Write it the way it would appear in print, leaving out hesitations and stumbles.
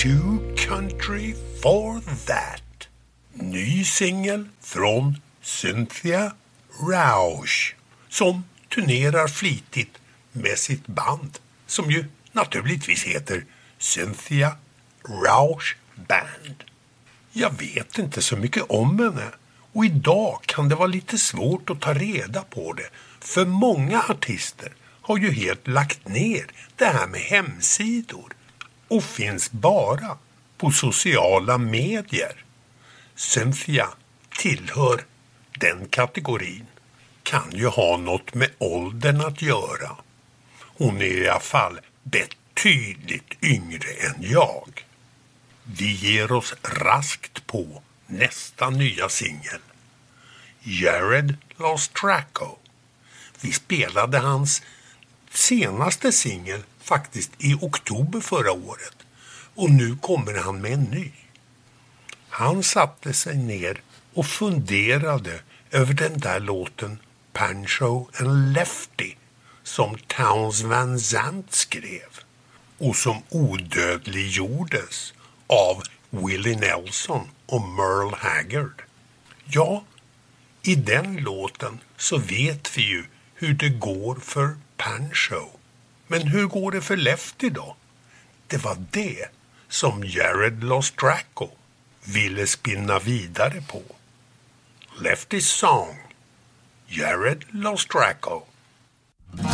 Too country for that. Ny singel från Cynthia Rauch som turnerar flitigt med sitt band som ju naturligtvis heter Cynthia Rauch Band. Jag vet inte så mycket om henne och idag kan det vara lite svårt att ta reda på det, för många artister har ju helt lagt ner det här med hemsidor och finns bara på sociala medier. Cynthia tillhör den kategorin. Kan ju ha något med åldern att göra. Hon är i alla fall betydligt yngre än jag. Vi ger oss raskt på nästa nya singel. Jared Lostracco. Vi spelade hans senaste singel faktiskt i oktober förra året. Och nu kommer han med en ny. Han satte sig ner och funderade över den där låten Pancho and Lefty som Townes Van Zandt skrev och som odödliggjordes av Willie Nelson och Merle Haggard. Ja, i den låten så vet vi ju hur det går för Pancho. Men hur går det för Lefty då? Det var det som Jared Lostracco ville spinna vidare på. Lefty's Song, Jared Lostracco.